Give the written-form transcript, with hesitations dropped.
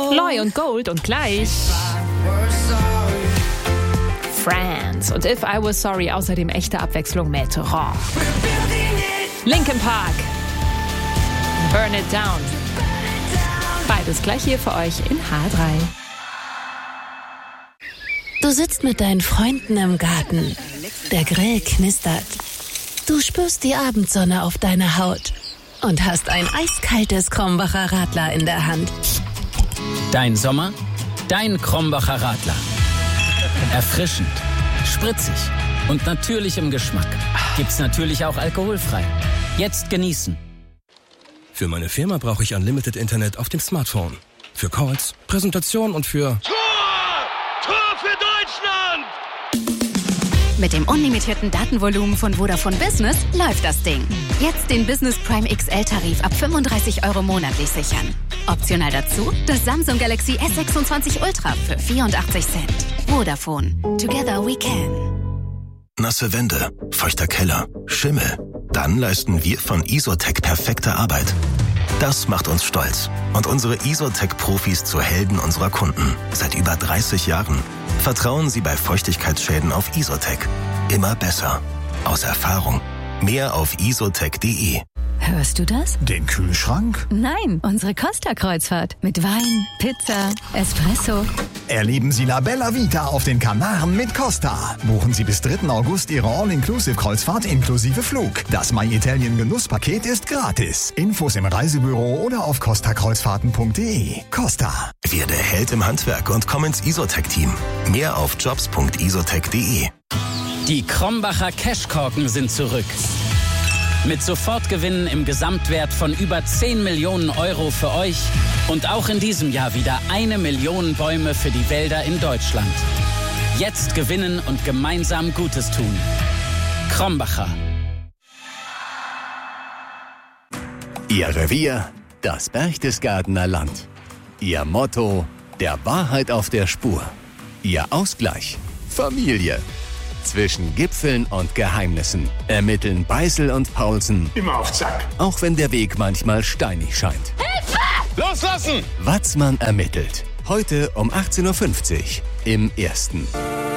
Loy und Gold und gleich Friends und If I Was Sorry, außerdem echte Abwechslung mit Rock. Linkin Park, Burn It Down. Beides gleich hier für euch in H3. Du sitzt mit deinen Freunden im Garten. Der Grill knistert. Du spürst die Abendsonne auf deiner Haut und hast ein eiskaltes Krombacher Radler in der Hand. Dein Sommer, dein Krombacher Radler. Erfrischend, spritzig und natürlich im Geschmack. Gibt's natürlich auch alkoholfrei. Jetzt genießen. Für meine Firma brauche ich Unlimited Internet auf dem Smartphone. Für Calls, Präsentation und für... Tor für Deutschland! Mit dem unlimitierten Datenvolumen von Vodafone Business läuft das Ding. Jetzt den Business Prime XL-Tarif ab 35 € monatlich sichern. Optional dazu das Samsung Galaxy S26 Ultra für 84 Cent. Vodafone. Together we can. Nasse Wände, feuchter Keller, Schimmel. Dann leisten wir von Isotec perfekte Arbeit. Das macht uns stolz und unsere Isotec-Profis zu Helden unserer Kunden. Seit über 30 Jahren. Vertrauen Sie bei Feuchtigkeitsschäden auf Isotec. Immer besser. Aus Erfahrung. Mehr auf isotec.de. Hörst du das? Den Kühlschrank? Nein, unsere Costa-Kreuzfahrt. Mit Wein, Pizza, Espresso. Erleben Sie La Bella Vita auf den Kanaren mit Costa. Buchen Sie bis 3. August Ihre All-Inclusive-Kreuzfahrt inklusive Flug. Das My Italien Genusspaket ist gratis. Infos im Reisebüro oder auf costakreuzfahrten.de. Costa. Werde Held im Handwerk und komm ins Isotec-Team. Mehr auf jobs.isotec.de. Die Krombacher Cashkorken sind zurück. Mit Sofortgewinnen im Gesamtwert von über 10 Millionen € für euch und auch in diesem Jahr wieder 1 Million Bäume für die Wälder in Deutschland. Jetzt gewinnen und gemeinsam Gutes tun. Krombacher. Ihr Revier, das Berchtesgadener Land. Ihr Motto, der Wahrheit auf der Spur. Ihr Ausgleich, Familie. Zwischen Gipfeln und Geheimnissen ermitteln Beißel und Paulsen. Immer auf Zack. Auch wenn der Weg manchmal steinig scheint. Hilfe! Loslassen! Watzmann ermittelt. Heute um 18:50 Uhr im Ersten.